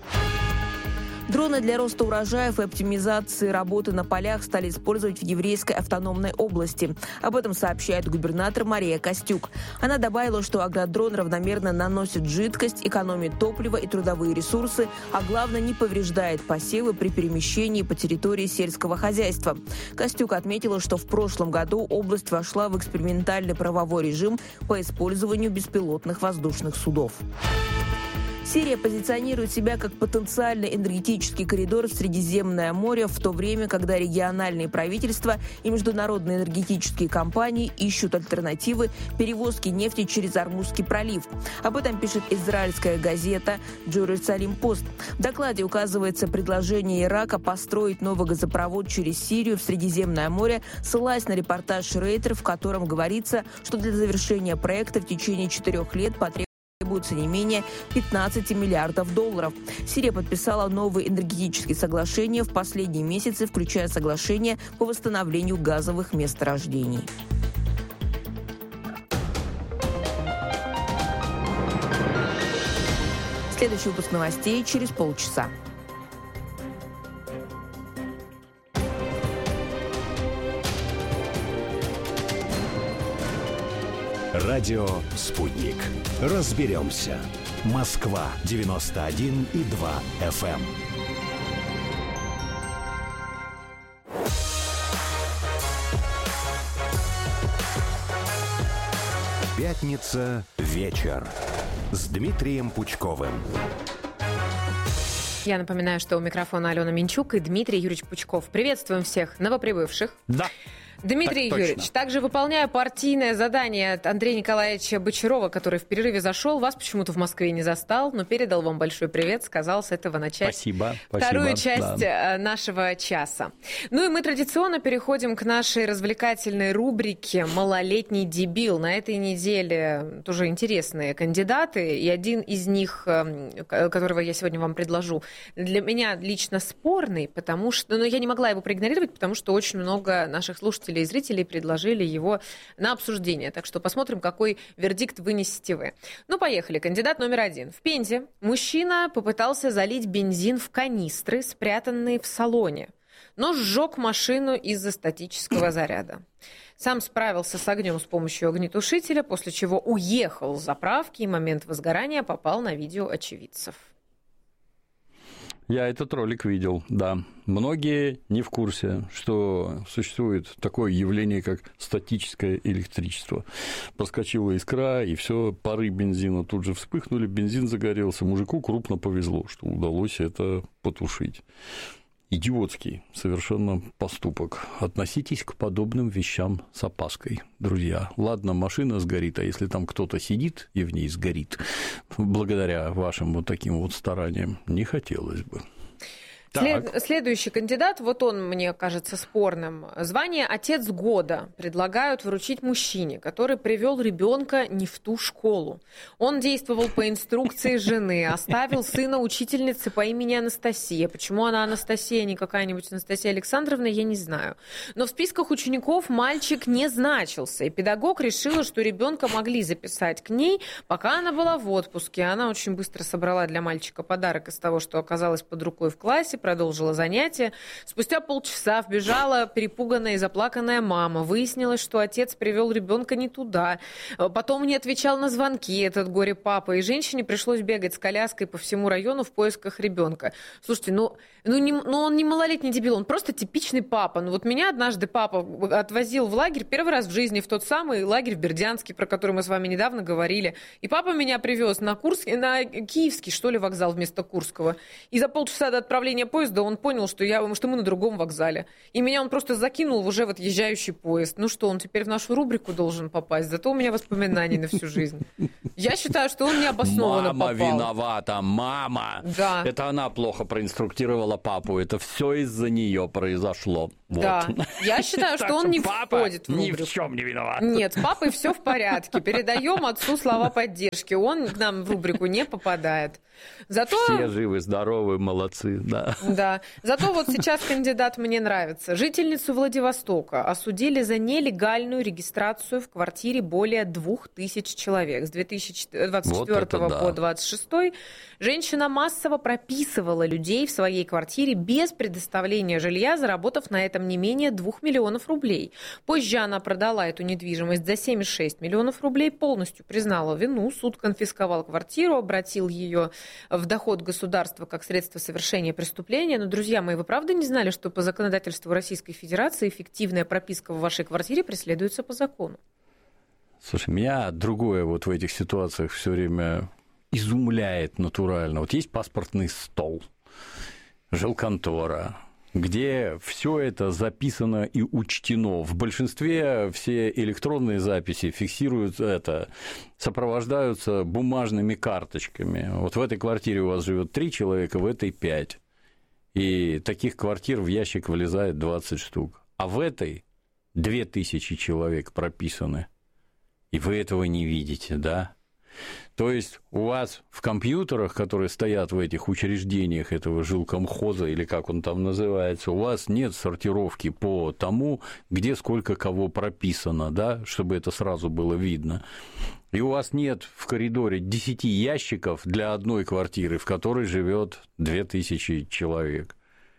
Дроны для роста урожаев и оптимизации работы на полях стали использовать в еврейской автономной области. Об этом сообщает губернатор Мария Костюк. Она добавила, что агродрон равномерно наносит жидкость, экономит топливо и трудовые ресурсы, а главное, не повреждает посевы при перемещении по территории сельского хозяйства. Костюк отметила, что в прошлом году область вошла в экспериментальный правовой режим по использованию беспилотных воздушных судов. Сирия позиционирует себя как потенциальный энергетический коридор в Средиземное море, в то время, когда региональные правительства и международные энергетические компании ищут альтернативы перевозки нефти через Ормузский пролив. Об этом пишет израильская газета «Джерусалим Пост». В докладе указывается предложение Ирака построить новый газопровод через Сирию в Средиземное море, ссылаясь на репортаж Рейтер, в котором говорится, что для завершения проекта в течение четырех лет потребуется требуется не менее пятнадцать миллиардов долларов. Сирия подписала новые энергетические соглашения в последние месяцы, включая соглашение по восстановлению газовых месторождений. Следующий выпуск новостей через полчаса. Радио «Спутник». Разберемся. Москва девяносто один и два эф эм. Пятница. Вечер. С Дмитрием Пучковым. Я напоминаю, что у микрофона Алена Минчук и Дмитрий Юрьевич Пучков. Приветствуем всех новоприбывших. Да. Дмитрий так Юрьевич, точно. также выполняя партийное задание от Андрея Николаевича Бочарова, который в перерыве зашел, вас почему-то в Москве не застал, но передал вам большой привет, сказал с этого начать Спасибо, вторую спасибо, часть да. нашего часа. Ну и мы традиционно переходим к нашей развлекательной рубрике «Малолетний дебил». На этой неделе тоже интересные кандидаты, и один из них, которого я сегодня вам предложу, для меня лично спорный, потому что, ну, я не могла его проигнорировать, потому что очень много наших слушателей и зрителей предложили его на обсуждение. Так что посмотрим, какой вердикт вынесете вы. Ну, поехали. Кандидат номер один. В Пензе мужчина попытался залить бензин в канистры, спрятанные в салоне, но сжег машину из-за статического заряда. Сам справился с огнем с помощью огнетушителя, после чего уехал с заправки, и момент возгорания попал на видео очевидцев. Я этот ролик видел, да. Многие не в курсе, что существует такое явление, как статическое электричество. Проскочила искра, и все, пары бензина тут же вспыхнули, бензин загорелся. Мужику крупно повезло, что удалось это потушить. Идиотский совершенно поступок. Относитесь к подобным вещам с опаской, друзья. Ладно, машина сгорит, а если там кто-то сидит и в ней сгорит, благодаря вашим вот таким вот стараниям, не хотелось бы. След... Следующий кандидат, вот он, мне кажется, спорным. Звание «Отец года» предлагают вручить мужчине, который привел ребенка не в ту школу. Он действовал по инструкции жены, оставил сына учительницы по имени Анастасия. Почему она Анастасия, не какая-нибудь Анастасия Александровна, я не знаю. Но в списках учеников мальчик не значился, и педагог решила, что ребенка могли записать к ней, пока она была в отпуске. Она очень быстро собрала для мальчика подарок из того, что оказалось под рукой в классе, продолжила занятие. Спустя полчаса вбежала перепуганная и заплаканная мама. Выяснилось, что отец привел ребенка не туда. Потом не отвечал на звонки этот горе-папа, и женщине пришлось бегать с коляской по всему району в поисках ребенка. Слушайте, ну, ну, не, ну он не малолетний дебил, он просто типичный папа. Ну вот меня однажды папа отвозил в лагерь первый раз в жизни, в тот самый лагерь в Бердянске, про который мы с вами недавно говорили. И папа меня привез на Курск, на Киевский, что ли, вокзал вместо Курского. И за полчаса до отправления поезда он понял, что, я, что мы на другом вокзале. И меня он просто закинул в уже в отъезжающий поезд. Ну что, он теперь в нашу рубрику должен попасть? Зато у меня воспоминаний на всю жизнь. Я считаю, что он необоснованно мама попал. Мама виновата, мама. Да. Это она плохо проинструктировала папу. Это все из-за нее произошло. Вот. Да. Я считаю, что он не входит в рубрику. Ни в чем не виноват. Нет, с папой все в порядке. Передаем отцу слова поддержки. Он к нам в рубрику не попадает. Зато... Все живы, здоровы, молодцы, да. Да. Зато вот сейчас кандидат мне нравится. Жительницу Владивостока осудили за нелегальную регистрацию в квартире более двух тысяч человек. С две тысячи двадцать четвёртого вот да. по двадцать шестой женщина массово прописывала людей в своей квартире без предоставления жилья, заработав на этом не менее двух миллионов рублей. Позже она продала эту недвижимость за семьдесят шесть миллионов рублей, полностью признала вину, суд конфисковал квартиру, обратил ее в доход государства как средство совершения преступления. Но, друзья мои, вы правда не знали, что по законодательству Российской Федерации эффективная прописка в вашей квартире преследуется по закону? Слушай, меня другое вот в этих ситуациях все время изумляет натурально. Вот есть паспортный стол, жилконтора, где все это записано и учтено. В большинстве все электронные записи фиксируют это, сопровождаются бумажными карточками. Вот в этой квартире у вас живет три человека, в этой пять. И таких квартир в ящик влезает двадцать штук. А в этой две тысячи человек прописаны. И вы этого не видите, да? То есть у вас в компьютерах, которые стоят в этих учреждениях этого жилкомхоза, или как он там называется, у вас нет сортировки по тому, где сколько кого прописано, да, чтобы это сразу было видно. И у вас нет в коридоре десяти ящиков для одной квартиры, в которой живет две тысячи человек.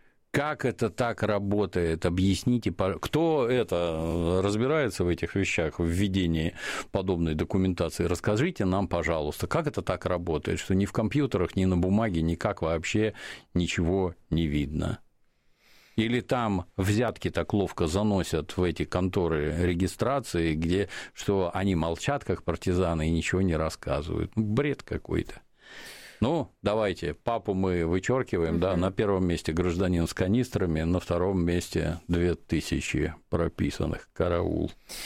Как это так работает? Объясните, кто это разбирается в этих вещах, в введении подобной документации? Расскажите нам, пожалуйста, как это так работает, что ни в компьютерах, ни на бумаге никак вообще ничего не видно? Или там взятки так ловко заносят в эти конторы регистрации, где что они молчат, как партизаны, и ничего не рассказывают? Бред какой-то. Ну, давайте, папу мы вычеркиваем, uh-huh. да, на первом месте гражданин с канистрами, на втором месте две тысячи прописанных, караул.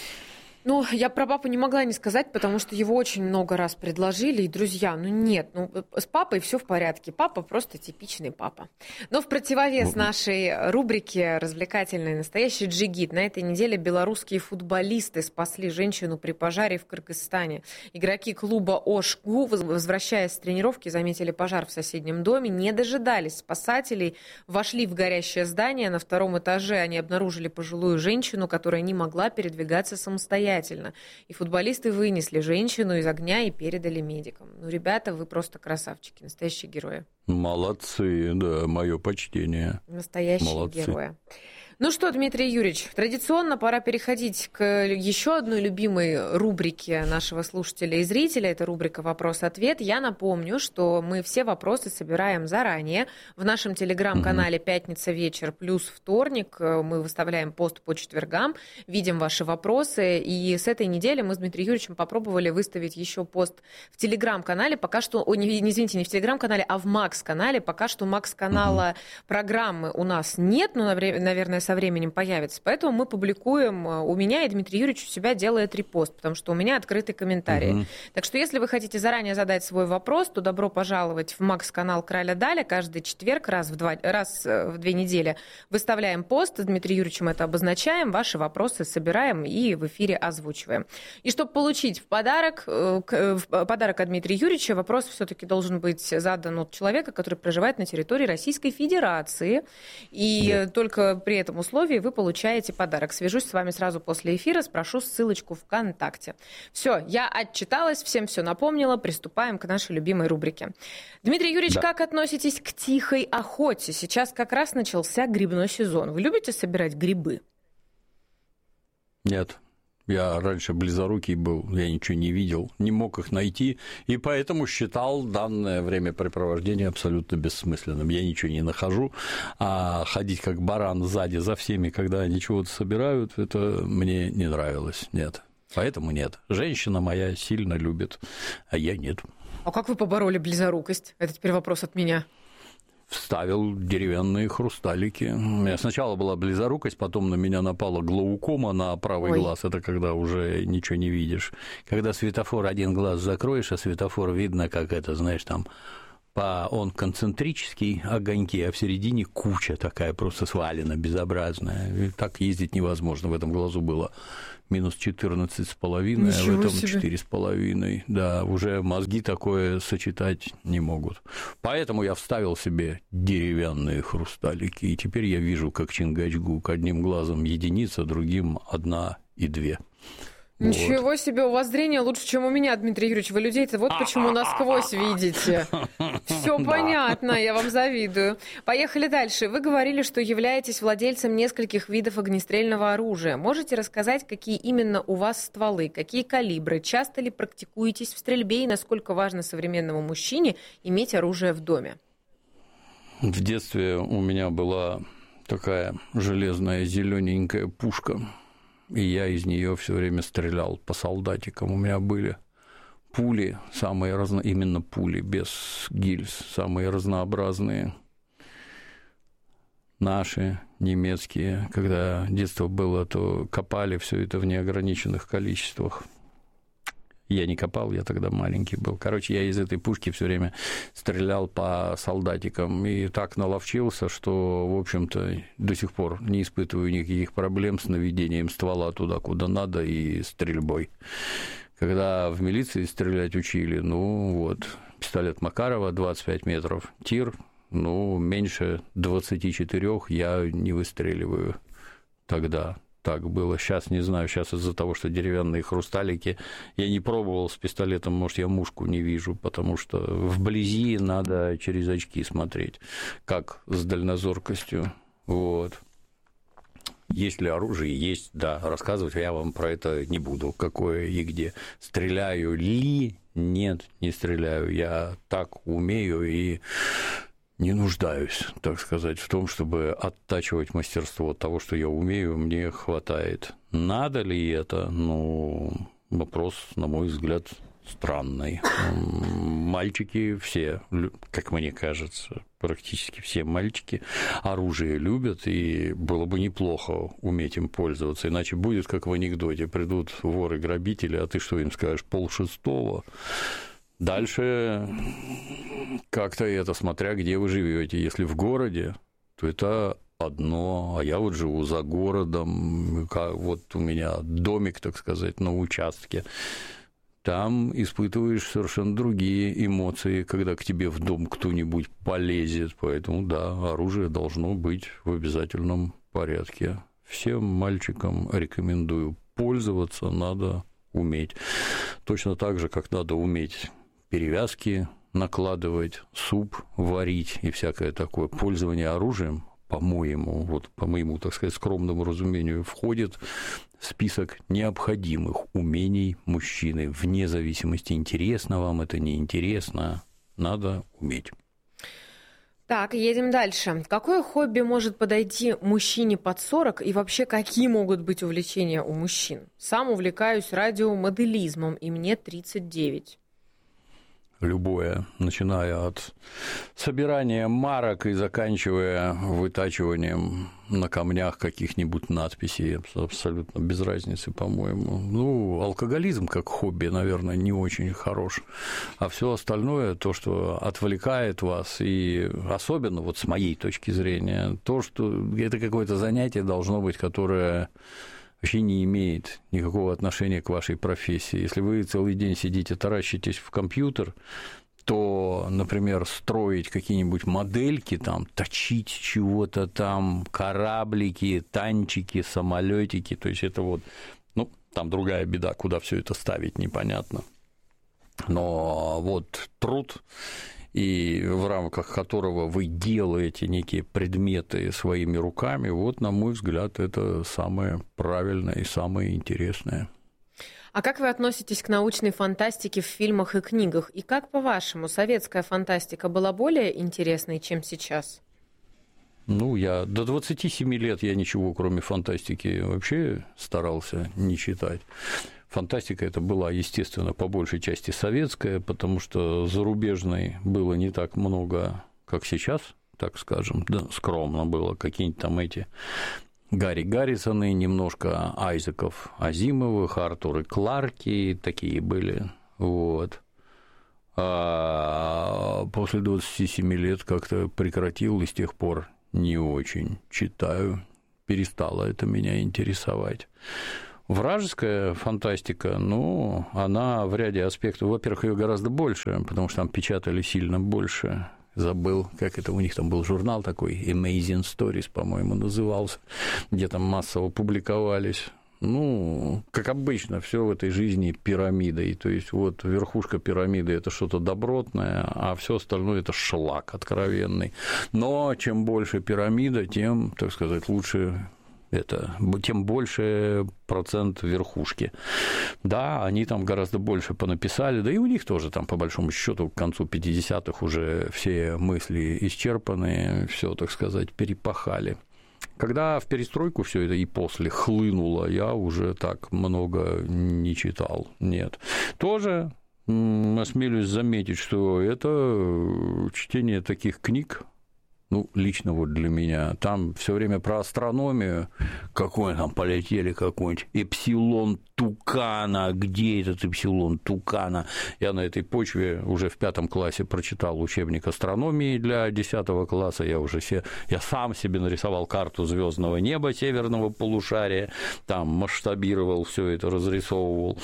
Ну, я про папу не могла не сказать, потому что его очень много раз предложили, и, друзья, ну нет, ну с папой все в порядке, папа просто типичный папа. Но в противовес uh-huh. нашей рубрике развлекательной «Настоящий джигит» на этой неделе белорусские футболисты спасли женщину при пожаре в Кыргызстане. Игроки клуба «Ошгу», возвращаясь с тренировки, заметили пожар в соседнем доме, не дожидались спасателей, вошли в горящее здание, на втором этаже они обнаружили пожилую женщину, которая не могла передвигаться самостоятельно. И футболисты вынесли женщину из огня и передали медикам. Ну, ребята, вы просто красавчики, настоящие герои. Молодцы, да, мое почтение. Настоящие Молодцы. Герои. Ну что, Дмитрий Юрьевич, традиционно пора переходить к еще одной любимой рубрике нашего слушателя и зрителя. Это рубрика «Вопрос-ответ». Я напомню, что мы все вопросы собираем заранее. В нашем телеграм-канале «Пятница вечер» плюс вторник мы выставляем пост по четвергам, видим ваши вопросы. И с этой недели мы с Дмитрием Юрьевичем попробовали выставить еще пост в телеграм-канале. Пока что, о, не, не извините, не в телеграм-канале, а в Макс-канале. Пока что Макс-канала программы у нас нет, но, наверное, со временем появится. Поэтому мы публикуем у меня, и Дмитрий Юрьевич у себя делает репост, потому что у меня открытый комментарий. Угу. Так что если вы хотите заранее задать свой вопрос, то добро пожаловать в Макс-канал Краля Даля. Каждый четверг, раз в, два, раз в две недели выставляем пост. С Дмитрием Юрьевичем это обозначаем, ваши вопросы собираем и в эфире озвучиваем. И чтобы получить в подарок, в подарок от Дмитрия Юрьевича, вопрос все-таки должен быть задан от человека, который проживает на территории Российской Федерации. И да. только при этом условии вы получаете подарок. Свяжусь с вами сразу после эфира, спрошу ссылочку ВКонтакте. Все, я отчиталась, всем все напомнила. Приступаем к нашей любимой рубрике. Дмитрий Юрьевич, да. как относитесь к тихой охоте? Сейчас как раз начался грибной сезон. Вы любите собирать грибы? Нет. Я раньше близорукий был, я ничего не видел, не мог их найти, и поэтому считал данное времяпрепровождение абсолютно бессмысленным. Я ничего не нахожу, а ходить как баран сзади за всеми, когда они чего-то собирают, это мне не нравилось, нет. Поэтому нет. Женщина моя сильно любит, а я нет. А как вы побороли близорукость? Это теперь вопрос от меня. Вставил деревянные хрусталики. У меня сначала была близорукость, потом на меня напала глаукома на правый Ой. глаз. Это когда уже ничего не видишь. Когда светофор один глаз закроешь, а светофор видно, как это, знаешь, там по... он концентрический, огоньки, а в середине куча такая просто свалена, безобразная. И так ездить невозможно. В этом глазу было минус четырнадцать с половиной, а в этом четыре с половиной. Да, уже мозги такое сочетать не могут. Поэтому я вставил себе деревянные хрусталики, и теперь я вижу, как Чингачгук. Одним глазом единица, другим одна и две. Ничего вот. себе, у вас зрение лучше, чем у меня, Дмитрий Юрьевич. Вы людей-то вот почему насквозь видите. Все понятно, я вам завидую. Поехали дальше. Вы говорили, что являетесь владельцем нескольких видов огнестрельного оружия. Можете рассказать, какие именно у вас стволы, какие калибры, часто ли практикуетесь в стрельбе и насколько важно современному мужчине иметь оружие в доме? В детстве у меня была такая железная зелененькая пушка. И я из нее все время стрелял по солдатикам. У меня были пули, самые разно... именно пули, без гильз, самые разнообразные. Наши, немецкие. Когда детство было, то копали все это в неограниченных количествах. Я не копал, я тогда маленький был. Короче, я из этой пушки все время стрелял по солдатикам и так наловчился, что, в общем-то, до сих пор не испытываю никаких проблем с наведением ствола туда, куда надо, и стрельбой. Когда в милиции стрелять учили, ну вот, пистолет Макарова двадцать пять метров, тир, ну, меньше двадцати четырёх я не выстреливаю тогда. Так было. Сейчас не знаю, сейчас из-за того, что деревянные хрусталики, я не пробовал с пистолетом, может, я мушку не вижу, потому что вблизи надо через очки смотреть, как с дальнозоркостью. Вот. Есть ли оружие? Есть, да. Рассказывать я вам про это не буду, какое и где. Стреляю ли? Нет, не стреляю. Я так умею и не нуждаюсь, так сказать, в том, чтобы оттачивать мастерство. Того, что я умею, мне хватает. Надо ли это? Ну, вопрос, на мой взгляд, странный. Мальчики все, как мне кажется, практически все мальчики оружие любят, и было бы неплохо уметь им пользоваться, иначе будет, как в анекдоте, придут воры-грабители, а ты что им скажешь, полшестого? Дальше как-то это, смотря где вы живете. Если в городе, то это одно, а я вот живу за городом, вот у меня домик, так сказать, на участке. Там испытываешь совершенно другие эмоции, когда к тебе в дом кто-нибудь полезет. Поэтому, да, оружие должно быть в обязательном порядке. Всем мальчикам рекомендую пользоваться, надо уметь. Точно так же, как надо уметь перевязки накладывать, суп варить и всякое такое. Пользование оружием, по-моему, вот по моему, так сказать, скромному разумению, входит в список необходимых умений мужчины, вне зависимости, интересно вам это, неинтересно, надо уметь. Так, едем дальше. Какое хобби может подойти мужчине под сорок и вообще какие могут быть увлечения у мужчин? Сам увлекаюсь радиомоделизмом, и мне тридцать девять. любое, начиная от собирания марок и заканчивая вытачиванием на камнях каких-нибудь надписей, абсолютно без разницы, по-моему. Ну, алкоголизм как хобби, наверное, не очень хорош, а все остальное, то, что отвлекает вас, и особенно вот с моей точки зрения, то, что это какое-то занятие должно быть, которое вообще не имеет никакого отношения к вашей профессии. Если вы целый день сидите, таращитесь в компьютер, то, например, строить какие-нибудь модельки, там, точить чего-то там, кораблики, танчики, самолетики, то есть это вот, ну, там другая беда, куда все это ставить, непонятно. Но вот труд, и в рамках которого вы делаете некие предметы своими руками, вот, на мой взгляд, это самое правильное и самое интересное. А как вы относитесь к научной фантастике в фильмах и книгах? И как, по-вашему, советская фантастика была более интересной, чем сейчас? Ну, я до двадцати семи лет я ничего, кроме фантастики, вообще старался не читать. Фантастика это была, естественно, по большей части советская, потому что зарубежной было не так много, как сейчас, так скажем, да, скромно было, какие-нибудь там эти Гарри Гаррисоны, немножко Айзеков Азимовых, Артуры Кларки, такие были, вот. А после двадцати семи лет как-то прекратил, и с тех пор не очень читаю, перестало это меня интересовать. Вражеская фантастика, ну, она в ряде аспектов, во-первых, ее гораздо больше, потому что там печатали сильно больше. Забыл, как это у них там был журнал такой, Amazing Stories, по-моему, назывался, где там массово публиковались. Ну, как обычно, все в этой жизни пирамидой. То есть, вот верхушка пирамиды – это что-то добротное, а все остальное – это шлак откровенный. Но чем больше пирамида, тем, так сказать, лучше это, тем больше процент верхушки. Да, они там гораздо больше понаписали, да и у них тоже там, по большому счету, к концу пятидесятых уже все мысли исчерпаны, все, так сказать, перепахали. Когда в перестройку все это и после хлынуло, я уже так много не читал. Нет. Тоже осмелюсь заметить, что это чтение таких книг, ну, лично вот для меня, там все время про астрономию, какой там полетели какой-нибудь эпсилон Тукана, где этот эпсилон Тукана? Я на этой почве уже в пятом классе прочитал учебник астрономии для десятого класса, я уже все, я сам себе нарисовал карту звездного неба северного полушария, там масштабировал все это, разрисовывал.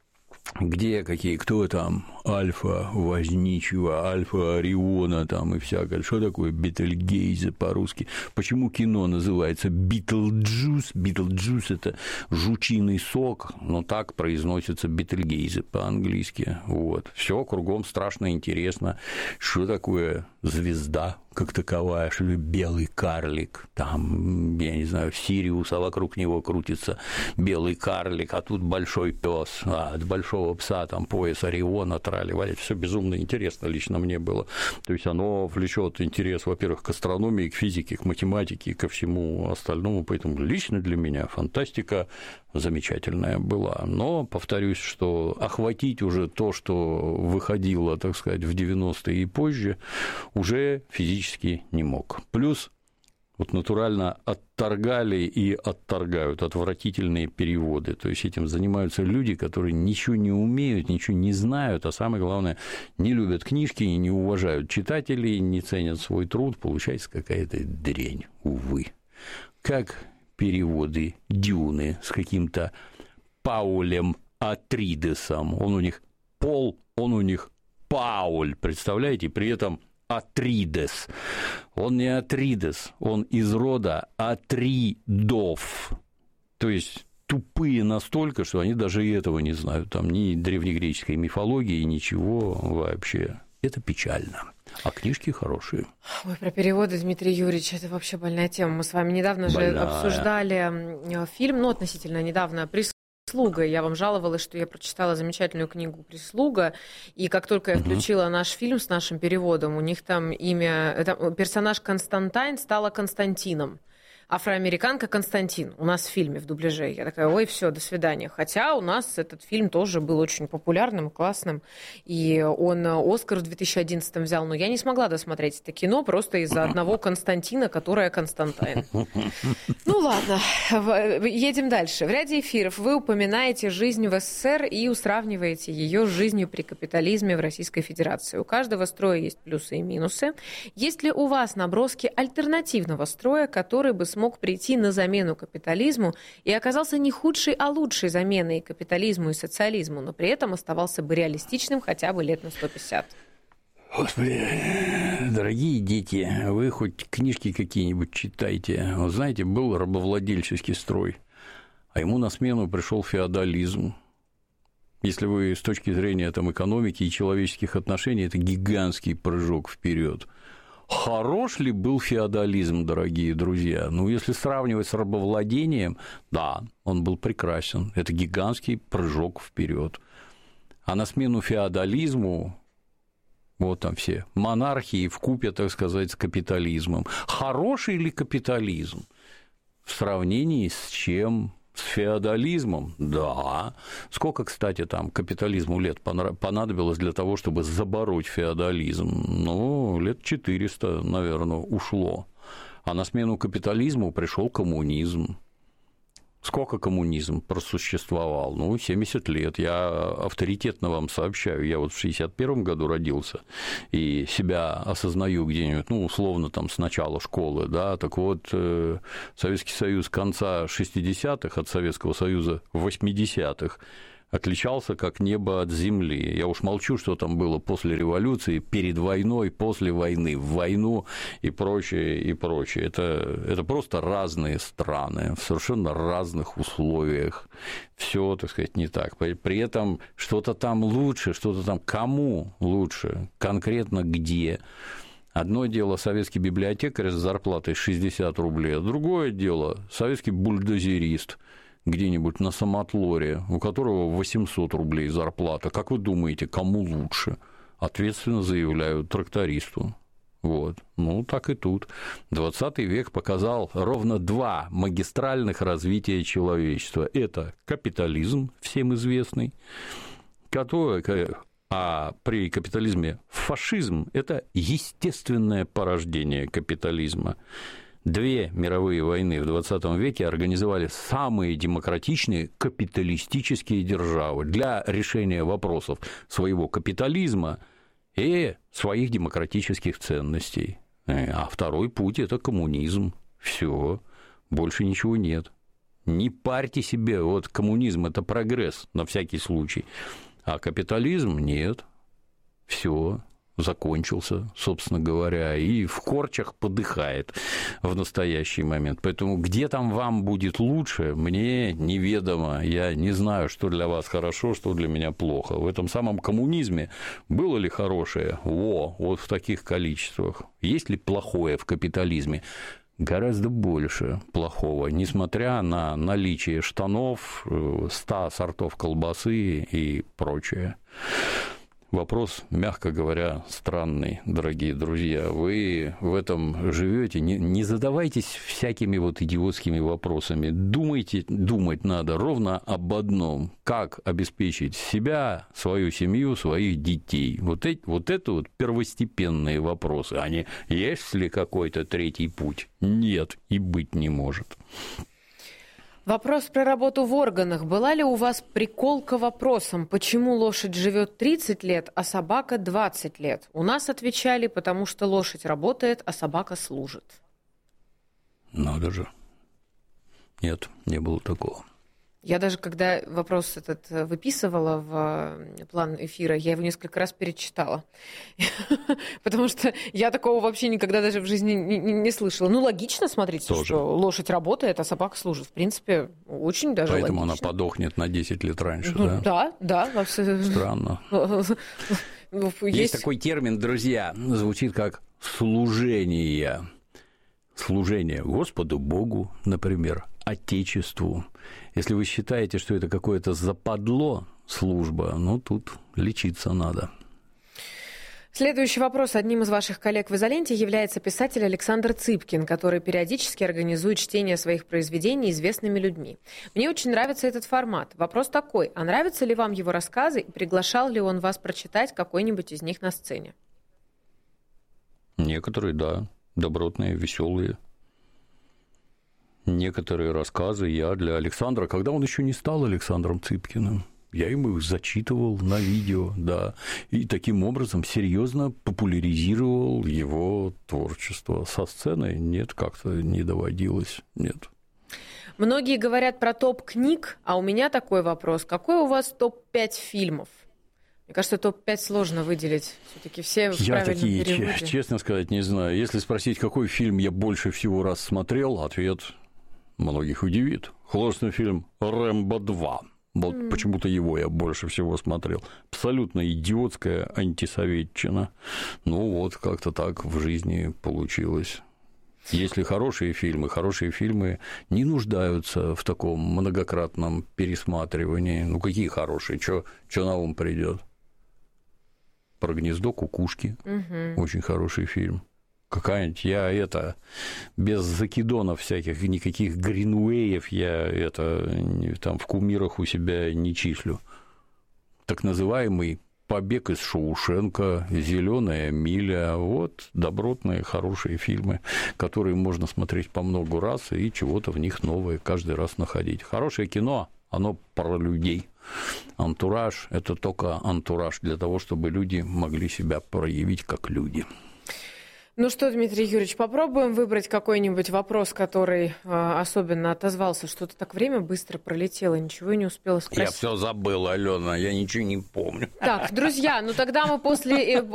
Где какие, кто там, Альфа Возничего, Альфа Ориона там и всякое. Что такое Бетельгейзе по-русски? Почему кино называется Битлджус? Битлджус – это жучиный сок, но так произносится Бетельгейзе по-английски. Вот. Все кругом страшно интересно. Что такое звезда как таковая, что ли, белый карлик, там, я не знаю, Сириус, а вокруг него крутится белый карлик, а тут большой пес, а от большого пса там пояс Ориона, трали-вали, все безумно интересно лично мне было. То есть оно влечет интерес, во-первых, к астрономии, к физике, к математике, ко всему остальному, поэтому лично для меня фантастика замечательная была. Но, повторюсь, что охватить уже то, что выходило, так сказать, в девяностые и позже, уже физически не мог. Плюс вот натурально отторгали и отторгают отвратительные переводы. То есть этим занимаются люди, которые ничего не умеют, ничего не знают, а самое главное, не любят книжки, не уважают читателей, не ценят свой труд. Получается какая-то дрянь, увы. Как переводы Дюны с каким-то Паулем Атридесом. Он у них Пол, он у них Пауль, представляете? При этом Атридес. Он не Атридес, он из рода Атридов. То есть тупые настолько, что они даже и этого не знают. Там ни древнегреческой мифологии, ничего вообще. Это печально. А книжки хорошие. Ой, про переводы, Дмитрий Юрьевич, это вообще больная тема. Мы с вами недавно больная. же обсуждали фильм, ну, относительно недавно, «Прислуга». Я вам жаловалась, что я прочитала замечательную книгу «Прислуга», и как только я включила угу. наш фильм с нашим переводом, у них там имя, там, персонаж Константайн стала Константином. афроамериканка Константин у нас в фильме, в дубляже. Я такая, ой, все, до свидания. Хотя у нас этот фильм тоже был очень популярным, классным. И он Оскар в две тысячи одиннадцатом взял. Но я не смогла досмотреть это кино просто из-за одного Константина, которая Константайн. Ну ладно, едем дальше. В ряде эфиров вы упоминаете жизнь в СССР и сравниваете ее с жизнью при капитализме в Российской Федерации. У каждого строя есть плюсы и минусы. Есть ли у вас наброски альтернативного строя, который бы смог прийти на замену капитализму и оказался не худшей, а лучшей заменой капитализму и социализму, но при этом оставался бы реалистичным хотя бы лет на сто пятьдесят? Господи, дорогие дети, вы хоть книжки какие-нибудь читайте. Вот знаете, был рабовладельческий строй, а ему на смену пришел феодализм. Если вы с точки зрения там, экономики и человеческих отношений, это гигантский прыжок вперед. Хорош ли был феодализм, дорогие друзья? Ну, если сравнивать с рабовладением, да, он был прекрасен. Это гигантский прыжок вперед. А на смену феодализму вот там все монархии вкупе, так сказать, с капитализмом. Хороший ли капитализм в сравнении с чем? С феодализмом? Да. Сколько, кстати, там капитализму лет понадобилось для того, чтобы забороть феодализм? Ну, лет четыреста, наверное, ушло. А на смену капитализму пришел коммунизм. Сколько коммунизм просуществовал? Ну, семьдесят лет. Я авторитетно вам сообщаю. Я вот в шестьдесят первом году родился и себя осознаю где-нибудь, ну, условно, там, с начала школы, да, так вот, Советский Союз конца шестидесятых от Советского Союза восьмидесятых отличался как небо от земли. Я уж молчу, что там было после революции, перед войной, после войны, в войну и прочее, и прочее. Это, это просто разные страны в совершенно разных условиях. Все, так сказать, не так. При этом что-то там лучше, что-то там кому лучше, конкретно где. Одно дело советский библиотекарь с зарплатой шестьдесят рублей, а другое дело советский бульдозерист где-нибудь на Самотлоре, у которого восемьсот рублей зарплата. Как вы думаете, кому лучше? Ответственно заявляю трактористу. Вот. Ну, так и тут. двадцатый век показал ровно два магистральных развития человечества. Это капитализм, всем известный, который... А при капитализме фашизм – это естественное порождение капитализма. Две мировые войны в двадцатом веке организовали самые демократичные капиталистические державы для решения вопросов своего капитализма и своих демократических ценностей. А второй путь – это коммунизм. Все, больше ничего нет. Не парьте себе, вот коммунизм – это прогресс на всякий случай, а капитализм – нет. Все. Закончился, собственно говоря, и в корчах подыхает в настоящий момент. Поэтому где там вам будет лучше, мне неведомо. Я не знаю, что для вас хорошо, что для меня плохо. В этом самом коммунизме было ли хорошее? О, вот в таких количествах. Есть ли плохое в капитализме? Гораздо больше плохого, несмотря на наличие штанов, ста сортов колбасы и прочее. Вопрос, мягко говоря, странный, дорогие друзья. Вы в этом живете, не, не задавайтесь всякими вот идиотскими вопросами. Думайте, думать надо ровно об одном: как обеспечить себя, свою семью, своих детей. Вот, эти, вот это вот первостепенные вопросы. А не есть ли какой-то третий путь? Нет, и быть не может. Вопрос про работу в органах. Была ли у вас приколка вопросом, почему лошадь живет тридцать лет, а собака двадцать лет? У нас отвечали, потому что лошадь работает, а собака служит. Надо же. Нет, не было такого. Я даже, когда вопрос этот выписывала в план эфира, я его несколько раз перечитала. Потому что я такого вообще никогда даже в жизни не, не, не слышала. Ну, логично, смотрите, тоже, что лошадь работает, а собака служит. В принципе, очень даже Поэтому логично. Она подохнет на десять лет раньше, ну, да? Да, да. Странно. Есть... Есть такой термин, друзья, звучит как служение. Служение Господу Богу, например, Отечеству. Если вы считаете, что это какое-то западло служба, ну, тут лечиться надо. В Следующий вопрос. Одним из ваших коллег в «Изоленте» является писатель Александр Цыпкин, который периодически организует чтение своих произведений известными людьми. Мне очень нравится этот формат. Вопрос такой. А нравятся ли вам его рассказы и приглашал ли он вас прочитать какой-нибудь из них на сцене? Некоторые, да. Добротные, веселые. Некоторые рассказы я для Александра, когда он еще не стал Александром Цыпкиным, я ему их зачитывал на видео, да, и таким образом серьезно популяризировал его творчество. Со сцены нет, как-то не доводилось, нет. Многие говорят про топ книг, а у меня такой вопрос. Какой у вас топ пять фильмов? Мне кажется, топ пять сложно выделить. Все-таки все в я правильном такие, переводе. Честно сказать, не знаю. Если спросить, какой фильм я больше всего раз смотрел, ответ многих удивит. Художественный фильм «Рэмбо два». Вот mm. почему-то его я больше всего смотрел. Абсолютно идиотская антисоветчина. Ну вот, как-то так в жизни получилось. Если хорошие фильмы, хорошие фильмы не нуждаются в таком многократном пересматривании. Ну, какие хорошие? Что на ум придет? Про гнездо кукушки. Mm-hmm. Очень хороший фильм. Какая-нибудь, я это, без закидонов всяких, никаких Гринуэев я это, там в кумирах у себя не числю. Так называемый «Побег из Шоушенка», «Зеленая миля», вот добротные, хорошие фильмы, которые можно смотреть по много раз и чего-то в них новое каждый раз находить. Хорошее кино, оно про людей. Антураж – это только антураж для того, чтобы люди могли себя проявить как люди. Ну что, Дмитрий Юрьевич, попробуем выбрать какой-нибудь вопрос, который э, особенно отозвался. Что-то так время быстро пролетело, ничего не успела спросить. Я все забыл, Алена, я ничего не помню. Так, друзья, ну тогда мы после